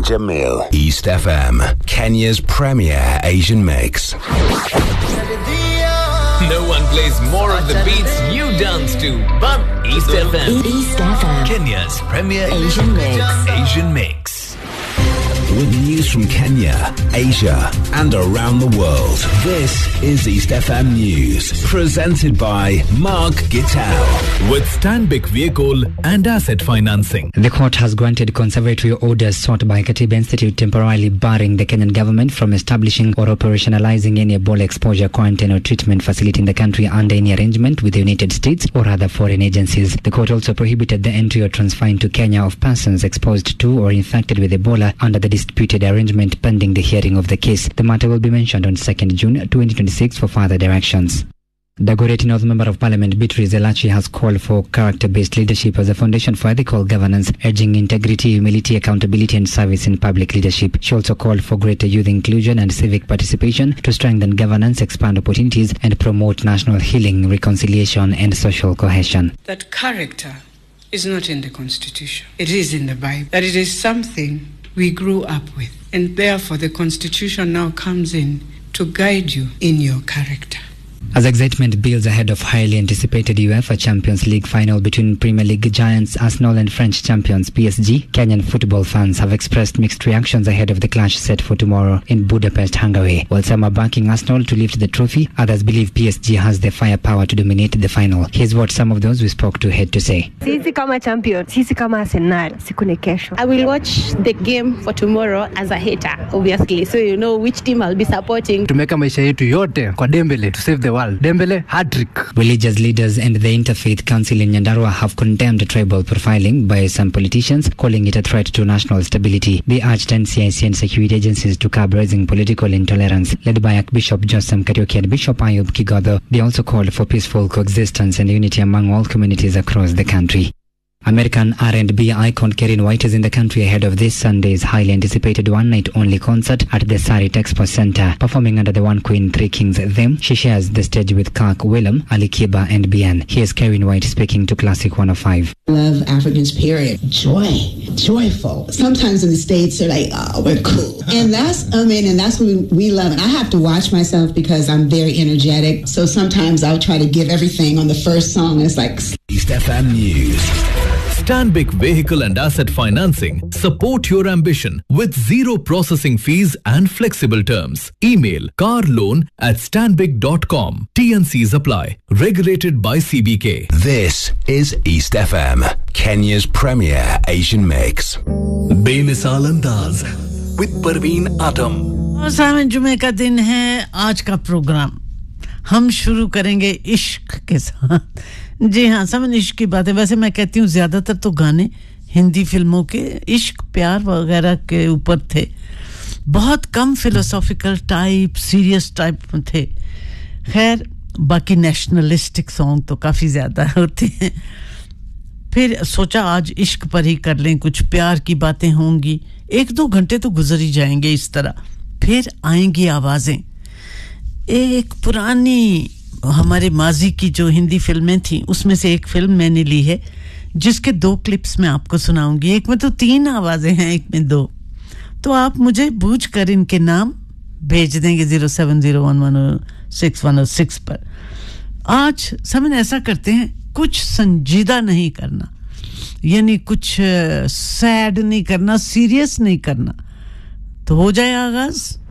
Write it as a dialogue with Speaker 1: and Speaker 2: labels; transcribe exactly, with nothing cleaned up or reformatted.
Speaker 1: Jamil. East F M, Kenya's premier Asian mix.
Speaker 2: No one plays more of the beats you dance to but East F M.
Speaker 3: East F M,
Speaker 2: Kenya's premier
Speaker 3: Asian mix.
Speaker 2: Asian mix.
Speaker 1: With news from Kenya, Asia, and around the world. This is East F M News, presented by Mark Gittal.
Speaker 4: With Stanbic Vehicle and Asset Financing.
Speaker 5: The court has granted conservatory orders sought by Katiba Institute temporarily barring the Kenyan government from establishing or operationalizing any Ebola exposure quarantine or treatment facility in the country under any arrangement with the United States or other foreign agencies. The court also prohibited the entry or transfer into Kenya of persons exposed to or infected with Ebola under the disputed arrangement pending the hearing of the case. The matter will be mentioned on second of June twenty twenty-six for further directions. Dagoretti North Member of Parliament Beatrice Elachi has called for character-based leadership as a foundation for ethical governance, urging integrity, humility, accountability and service in public leadership. She also called for greater youth inclusion and civic participation to strengthen governance, expand opportunities and promote national healing, reconciliation and social cohesion.
Speaker 6: That character is not in the Constitution. It is in the Bible. That it is something we grew up with. And therefore the Constitution now comes in to guide you in your character.
Speaker 5: As excitement builds ahead of highly anticipated UEFA Champions League final between Premier League giants Arsenal and French champions P S G, Kenyan football fans have expressed mixed reactions ahead of the clash set for tomorrow in Budapest, Hungary. While some are backing Arsenal to lift the trophy, others believe P S G has the firepower to dominate the final. Here's what some of those we spoke to had to say.
Speaker 7: Sisi kama champion, sisi kama Arsenal, siku ni kesho.
Speaker 8: I will watch the game for tomorrow as a hater, obviously, so you know which team I'll be supporting.
Speaker 9: Tumeka maisha yetu yote kwa Dembele to save the world. Dembele hat-trick.
Speaker 5: Religious leaders and the Interfaith Council in Nyandarua have condemned tribal profiling by some politicians, calling it a threat to national stability. They urged N C I C and security agencies to curb rising political intolerance. Led by Archbishop Joseph Kariuki and Bishop Ayub Kigodo, they also called for peaceful coexistence and unity among all communities across the country. American R and B icon Karen White is in the country ahead of this Sunday's highly anticipated one-night-only concert at the Sarit Expo Center. Performing under the One Queen, Three Kings theme, she shares the stage with Kirk Willem, Ali Kiba and Bien. Here's Karen White speaking to Classic one oh five.
Speaker 10: Love Africans, period. Joy. Joyful. Sometimes in the States, they're like, oh, we're cool. And that's, I mean, and that's what we, we love. And I have to watch myself because I'm very energetic. So sometimes I'll try to give everything on the first song. It's like...
Speaker 1: East F M News.
Speaker 4: Stanbic Vehicle and Asset Financing. Support your ambition with zero processing fees and flexible terms. Email carloan at stanbic dot com. T N Cs apply. Regulated by C B K.
Speaker 1: This is East F M, Kenya's premier Asian mix.
Speaker 4: बेमिसाल अंदाज with परवीन आटम.
Speaker 11: और सावन जुमे का दिन है. आज का प्रोग्राम हम शुरू करेंगे इश्क के साथ. जी हाँ, समन इश्क की बात है. वैसे मैं कहती हूँ ज़्यादातर तो गाने हिंदी फिल्मों के इश्क प्यार वगैरह के ऊपर थे. बहुत कम फिलोसॉफिकल टाइप, सीरियस टाइप थे. खैर, बाकी नेशनलिस्टिक सॉन्ग तो काफ़ी ज़्यादा होते हैं. फिर सोचा आज इश्क पर ही कर लें, कुछ प्यार की बातें होंगी. एक दो घंटे तो गुजर ही जाएंगे इस तरह. फिर आएंगी आवाज़ें. एक पुरानी हमारे माजी की जो हिंदी फिल्में थी उसमें से एक फिल्म मैंने ली है जिसके दो क्लिप्स मैं आपको सुनाऊंगी. एक में तो तीन आवाजें हैं, एक में दो. तो आप मुझे बूझ कर इनके नाम भेज देंगे zero seven zero one one zero six one zero six पर. आज समझ ऐसा करते हैं, कुछ संजीदा नहीं करना, यानी कुछ सैड नहीं करना, सीरियस नहीं करना. तो हो जाए आगाज.